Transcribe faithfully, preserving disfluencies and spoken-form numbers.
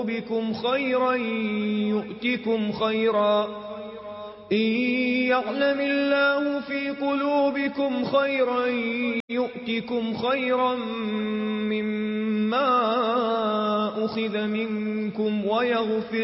بكم خيرا يؤتكم خيرا إن يعلم الله في قلوبكم خيرا يؤتكم خيرا مما أخذ منكم ويغفر